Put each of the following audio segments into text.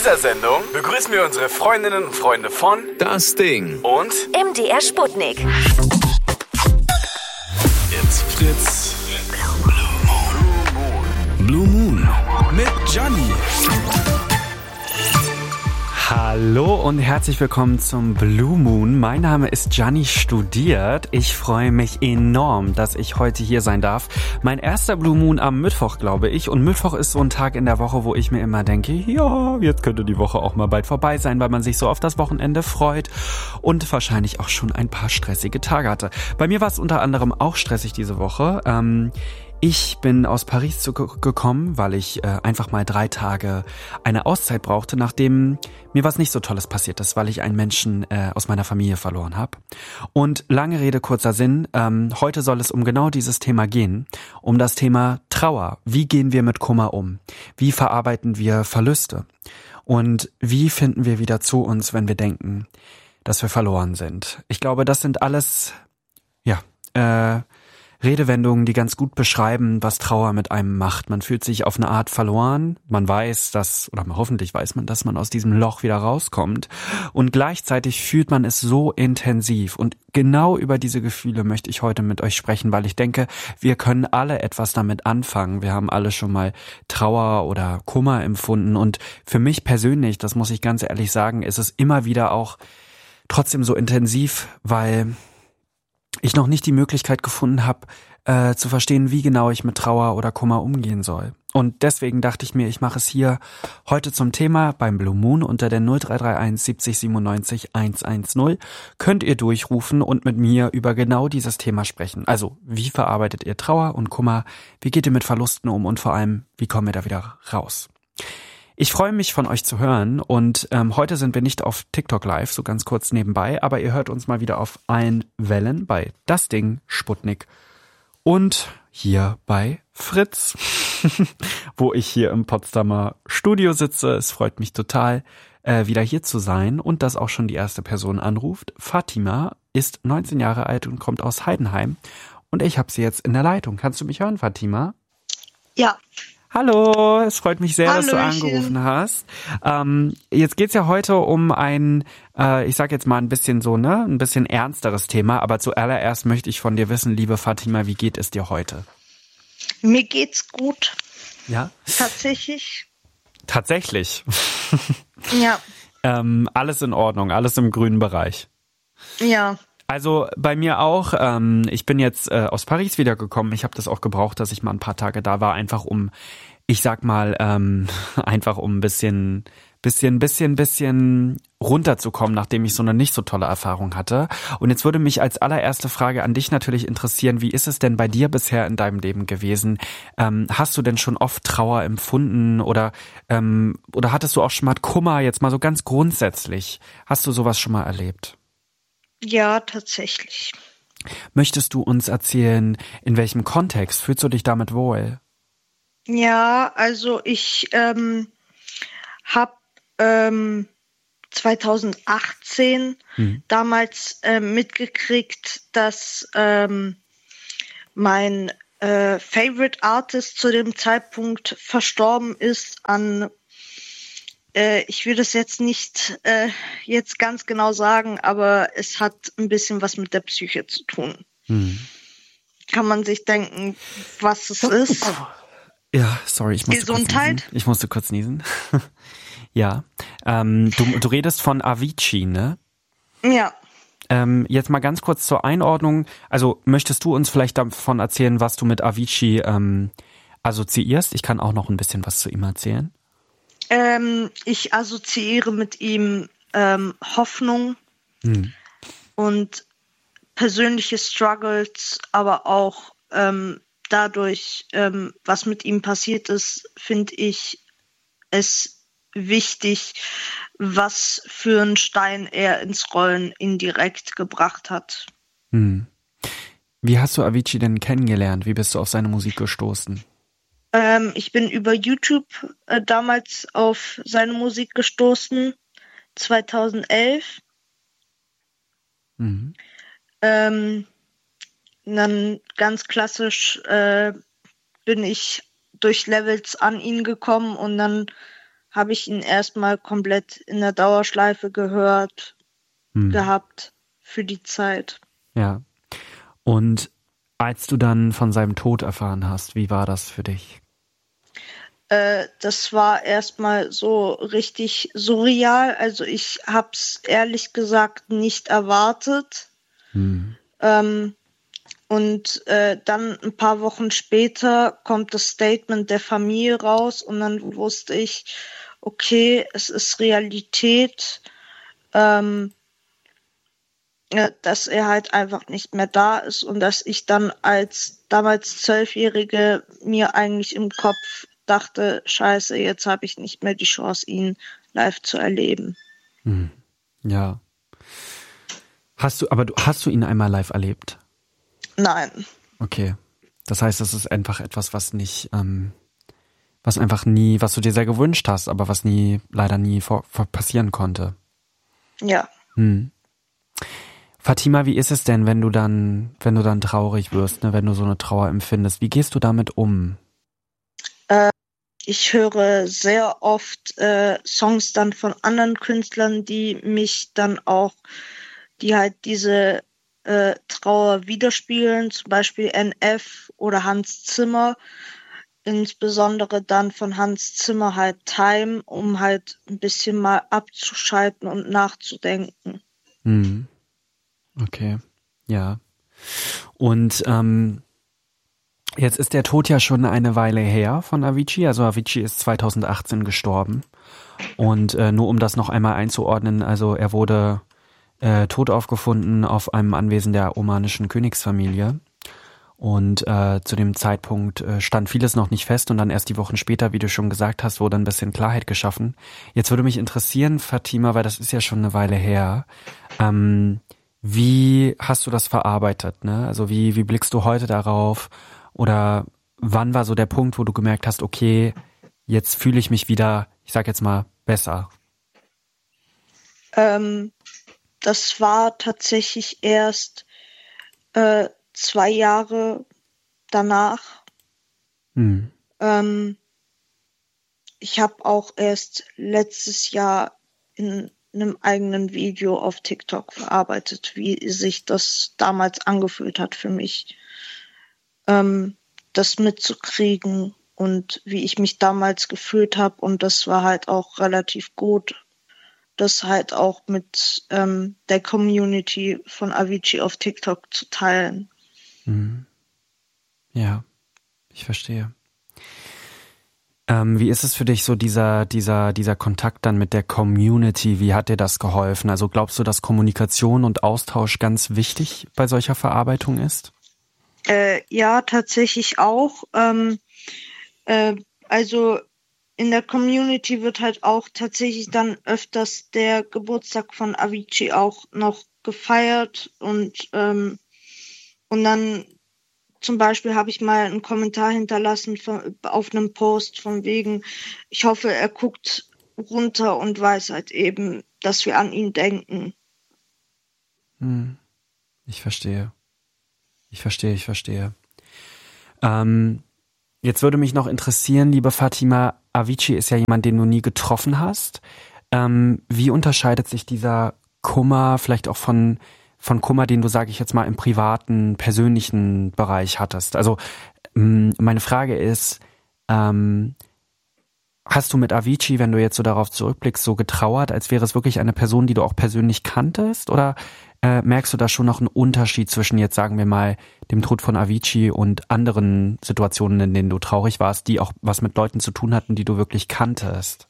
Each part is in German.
dieser Sendung begrüßen wir unsere Freundinnen und Freunde von Das Ding und MDR Sputnik. It's Fritz. Blue Moon mit Gianni. Hallo und herzlich willkommen zum Blue Moon. Mein Name ist Gianni Studiert. Ich freue mich enorm, dass ich heute hier sein darf. Mein erster Blue Moon am Mittwoch, glaube ich. Und Mittwoch ist so ein Tag in der Woche, wo ich mir immer denke, ja, jetzt könnte die Woche auch mal bald vorbei sein, weil man sich so auf das Wochenende freut und wahrscheinlich auch schon ein paar stressige Tage hatte. Bei mir war es unter anderem auch stressig diese Woche. Ich bin aus Paris gekommen, weil ich einfach mal 3 Tage eine Auszeit brauchte, nachdem mir was nicht so Tolles passiert ist, weil ich einen Menschen aus meiner Familie verloren habe. Und lange Rede, kurzer Sinn, heute soll es um genau dieses Thema gehen, um das Thema Trauer. Wie gehen wir mit Kummer um? Wie verarbeiten wir Verluste? Und wie finden wir wieder zu uns, wenn wir denken, dass wir verloren sind? Ich glaube, das sind alles, Redewendungen, die ganz gut beschreiben, was Trauer mit einem macht. Man fühlt sich auf eine Art verloren. Man weiß, hoffentlich weiß man, dass man aus diesem Loch wieder rauskommt. Und gleichzeitig fühlt man es so intensiv. Und genau über diese Gefühle möchte ich heute mit euch sprechen, weil ich denke, wir können alle etwas damit anfangen. Wir haben alle schon mal Trauer oder Kummer empfunden. Und für mich persönlich, das muss ich ganz ehrlich sagen, ist es immer wieder auch trotzdem so intensiv, weil ich noch nicht die Möglichkeit gefunden habe, zu verstehen, wie genau ich mit Trauer oder Kummer umgehen soll. Und deswegen dachte ich mir, ich mache es hier heute zum Thema beim Blue Moon unter der 0331 70 97 110. Könnt ihr durchrufen und mit mir über genau dieses Thema sprechen. Also, wie verarbeitet ihr Trauer und Kummer? Wie geht ihr mit Verlusten um? Und vor allem, wie kommen wir da wieder raus? Ich freue mich, von euch zu hören und heute sind wir nicht auf TikTok live, so ganz kurz nebenbei, aber ihr hört uns mal wieder auf allen Wellen bei Das Ding, Sputnik und hier bei Fritz, wo ich hier im Potsdamer Studio sitze. Es freut mich total, wieder hier zu sein und dass auch schon die erste Person anruft. Fatima ist 19 Jahre alt und kommt aus Heidenheim und ich habe sie jetzt in der Leitung. Kannst du mich hören, Fatima? Ja. Hallo, es freut mich sehr, dass du Hallöchen. angerufen hast. Jetzt geht's ja heute um ein, ich sag jetzt mal ein bisschen so, ein bisschen ernsteres Thema, aber zuallererst möchte ich von dir wissen, liebe Fatima, wie geht es dir heute? Mir geht's gut. Ja? Tatsächlich. Tatsächlich. Ja. Alles in Ordnung, alles im grünen Bereich. Ja. Also bei mir auch, ich bin jetzt aus Paris wiedergekommen. Ich habe das auch gebraucht, dass ich mal ein paar Tage da war, einfach um, ich sag mal, einfach um ein bisschen runterzukommen, nachdem ich so eine nicht so tolle Erfahrung hatte. Und jetzt würde mich als allererste Frage an dich natürlich interessieren, wie ist es denn bei dir bisher in deinem Leben gewesen? Hast du denn schon oft Trauer empfunden oder hattest du auch schon mal Kummer, jetzt mal so ganz grundsätzlich? Hast du sowas schon mal erlebt? Ja, tatsächlich. Möchtest du uns erzählen, in welchem Kontext fühlst du dich damit wohl? Ja, also ich habe 2018 damals mitgekriegt, dass mein Favorite Artist zu dem Zeitpunkt verstorben ist an ich will das jetzt nicht jetzt ganz genau sagen, aber es hat ein bisschen was mit der Psyche zu tun. Kann man sich denken, was es ist? Ja, sorry, ich musste Gesundheit? Ich musste kurz niesen. Ja, du redest von Avicii, ne? Ja. Jetzt mal ganz kurz zur Einordnung. Also möchtest du uns vielleicht davon erzählen, was du mit Avicii assoziierst? Ich kann auch noch ein bisschen was zu ihm erzählen. Ich assoziiere mit ihm Hoffnung und persönliche Struggles, aber auch dadurch, was mit ihm passiert ist, finde ich es wichtig, was für einen Stein er ins Rollen indirekt gebracht hat. Wie hast du Avicii denn kennengelernt? Wie bist du auf seine Musik gestoßen? Ich bin über YouTube damals auf seine Musik gestoßen, 2011. Dann ganz klassisch bin ich durch Levels an ihn gekommen und dann habe ich ihn erstmal komplett in der Dauerschleife gehört gehabt für die Zeit. Ja. Und als du dann von seinem Tod erfahren hast, wie war das für dich? Das war erstmal so richtig surreal. Also ich hab's ehrlich gesagt nicht erwartet. Und dann ein paar Wochen später kommt das Statement der Familie raus und dann wusste ich, okay, es ist Realität, dass er halt einfach nicht mehr da ist und dass ich dann als damals 12-Jährige mir eigentlich im Kopf dachte, scheiße, jetzt habe ich nicht mehr die Chance, ihn live zu erleben. Ja. Hast du ihn einmal live erlebt? Nein. Okay. Das heißt, das ist einfach etwas, was nicht, was einfach nie, was du dir sehr gewünscht hast, aber was leider nie passieren konnte. Ja. Fatima, wie ist es denn, wenn du dann traurig wirst, ne, wenn du so eine Trauer empfindest? Wie gehst du damit um? Ich höre sehr oft Songs dann von anderen Künstlern, die halt diese Trauer widerspiegeln, zum Beispiel NF oder Hans Zimmer, insbesondere dann von Hans Zimmer halt Time, um halt ein bisschen mal abzuschalten und nachzudenken. Okay, ja. Und jetzt ist der Tod ja schon eine Weile her von Avicii. Also Avicii ist 2018 gestorben. Und nur um das noch einmal einzuordnen, also er wurde tot aufgefunden auf einem Anwesen der omanischen Königsfamilie. Und zu dem Zeitpunkt stand vieles noch nicht fest und dann erst die Wochen später, wie du schon gesagt hast, wurde ein bisschen Klarheit geschaffen. Jetzt würde mich interessieren, Fatima, weil das ist ja schon eine Weile her, wie hast du das verarbeitet, ne? Also wie blickst du heute darauf? Oder wann war so der Punkt, wo du gemerkt hast, okay, jetzt fühle ich mich wieder, ich sag jetzt mal, besser? Das war tatsächlich erst 2 Jahre danach. Ich habe auch erst letztes Jahr in einem eigenen Video auf TikTok verarbeitet, wie sich das damals angefühlt hat für mich, das mitzukriegen und wie ich mich damals gefühlt habe. Und das war halt auch relativ gut, das halt auch mit der Community von Avicii auf TikTok zu teilen. Ja, ich verstehe. Wie ist es für dich so dieser Kontakt dann mit der Community? Wie hat dir das geholfen? Also glaubst du, dass Kommunikation und Austausch ganz wichtig bei solcher Verarbeitung ist? Ja, tatsächlich auch. Also in der Community wird halt auch tatsächlich dann öfters der Geburtstag von Avicii auch noch gefeiert und dann zum Beispiel habe ich mal einen Kommentar hinterlassen auf einem Post von wegen, ich hoffe, er guckt runter und weiß halt eben, dass wir an ihn denken. Ich verstehe. Jetzt würde mich noch interessieren, liebe Fatima, Avicii ist ja jemand, den du nie getroffen hast. Wie unterscheidet sich dieser Kummer vielleicht auch von Kummer, den du, sage ich jetzt mal, im privaten, persönlichen Bereich hattest? Also meine Frage ist, hast du mit Avicii, wenn du jetzt so darauf zurückblickst, so getrauert, als wäre es wirklich eine Person, die du auch persönlich kanntest? Oder merkst du da schon noch einen Unterschied zwischen jetzt, sagen wir mal, dem Tod von Avicii und anderen Situationen, in denen du traurig warst, die auch was mit Leuten zu tun hatten, die du wirklich kanntest?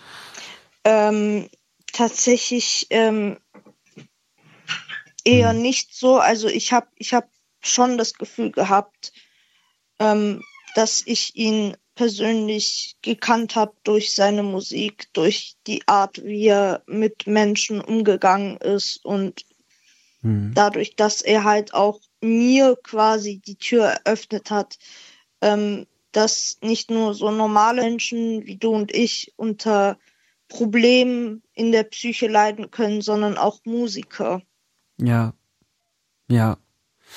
Tatsächlich eher nicht so. Also ich hab schon das Gefühl gehabt, dass ich ihn persönlich gekannt habe durch seine Musik, durch die Art, wie er mit Menschen umgegangen ist und dadurch, dass er halt auch mir quasi die Tür eröffnet hat, dass nicht nur so normale Menschen wie du und ich unter Problemen in der Psyche leiden können, sondern auch Musiker. Ja.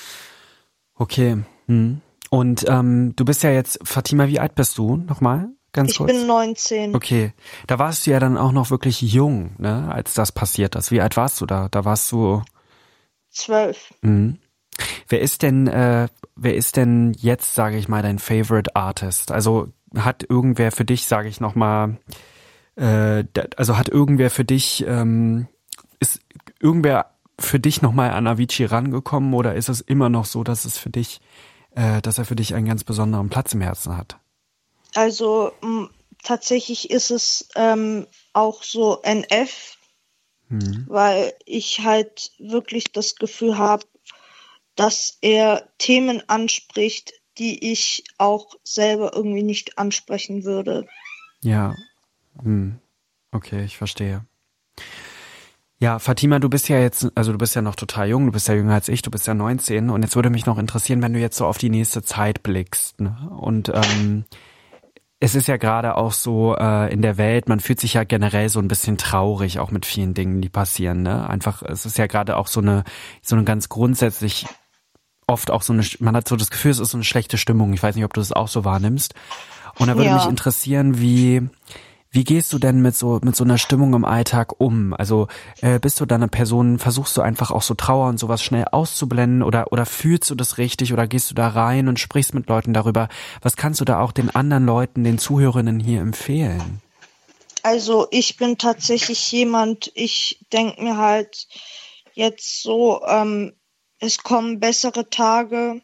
Okay. Und du bist ja jetzt, Fatima, wie alt bist du nochmal? ganz Ich kurz? bin 19. Okay, da warst du ja dann auch noch wirklich jung, ne, als das passiert ist. Wie alt warst du da? Da warst du 12. Wer ist denn jetzt, sage ich mal, dein Favorite Artist? Also hat irgendwer für dich, sage ich nochmal, hat irgendwer für dich, ist irgendwer für dich nochmal an Avicii rangekommen oder ist es immer noch so, dass dass er für dich einen ganz besonderen Platz im Herzen hat? Also tatsächlich ist es auch so NF, weil ich halt wirklich das Gefühl habe, dass er Themen anspricht, die ich auch selber irgendwie nicht ansprechen würde. Ja, okay, ich verstehe. Ja, Fatima, du bist ja noch total jung, du bist ja jünger als ich, du bist ja 19 und jetzt würde mich noch interessieren, wenn du jetzt so auf die nächste Zeit blickst, ne? Und es ist ja gerade auch so in der Welt, man fühlt sich ja generell so ein bisschen traurig, auch mit vielen Dingen, die passieren, ne? Einfach, es ist ja gerade auch so eine ganz grundsätzlich oft auch man hat so das Gefühl, es ist so eine schlechte Stimmung. Ich weiß nicht, ob du das auch so wahrnimmst. Und da würde mich interessieren, wie gehst du denn mit so einer Stimmung im Alltag um? Also bist du da eine Person, versuchst du einfach auch so Trauer und sowas schnell auszublenden oder fühlst du das richtig oder gehst du da rein und sprichst mit Leuten darüber? Was kannst du da auch den anderen Leuten, den Zuhörerinnen hier empfehlen? Also ich bin tatsächlich jemand, ich denke mir halt jetzt so, es kommen bessere Tage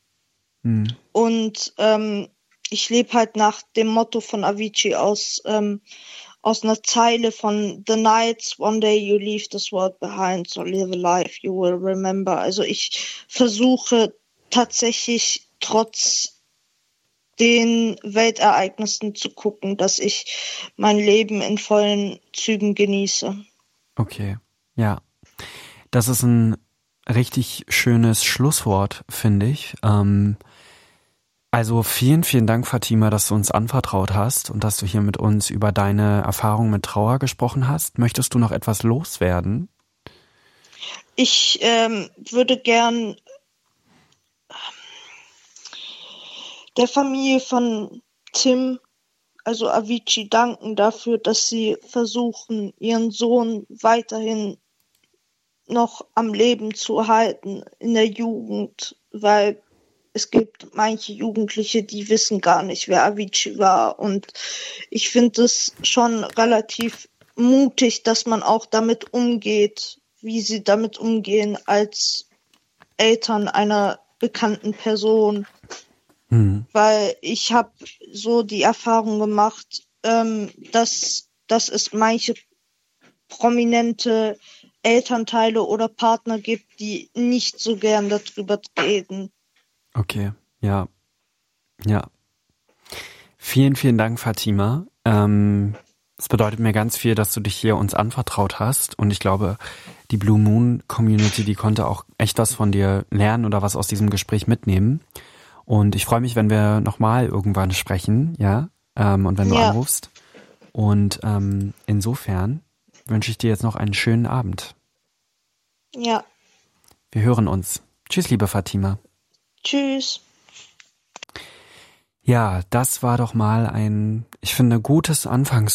und ich lebe halt nach dem Motto von Avicii aus einer Zeile von The nights, one day you leave this world behind, so live a life you will remember. Also ich versuche tatsächlich trotz den Weltereignissen zu gucken, dass ich mein Leben in vollen Zügen genieße. Okay, ja. Das ist ein richtig schönes Schlusswort, finde ich. Also vielen, vielen Dank, Fatima, dass du uns anvertraut hast und dass du hier mit uns über deine Erfahrung mit Trauer gesprochen hast. Möchtest du noch etwas loswerden? Ich würde gern der Familie von Tim, also Avicii, danken dafür, dass sie versuchen, ihren Sohn weiterhin noch am Leben zu halten in der Jugend, weil es gibt manche Jugendliche, die wissen gar nicht, wer Avicii war. Und ich finde es schon relativ mutig, dass man auch damit umgeht, wie sie damit umgehen als Eltern einer bekannten Person. Weil ich habe so die Erfahrung gemacht, dass es manche prominente Elternteile oder Partner gibt, die nicht so gern darüber reden. Okay, ja. Ja. Vielen, vielen Dank, Fatima. Es bedeutet mir ganz viel, dass du dich hier uns anvertraut hast und ich glaube, die Blue Moon Community, die konnte auch echt was von dir lernen oder was aus diesem Gespräch mitnehmen. Und ich freue mich, wenn wir nochmal irgendwann sprechen, ja, und wenn du anrufst. Und insofern wünsche ich dir jetzt noch einen schönen Abend. Ja. Wir hören uns. Tschüss, liebe Fatima. Tschüss. Ja, das war doch mal ein, ich finde, gutes